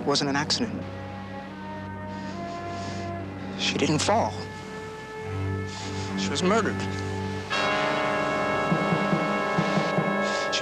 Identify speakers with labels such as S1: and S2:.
S1: wasn't an accident. She didn't fall. She was murdered.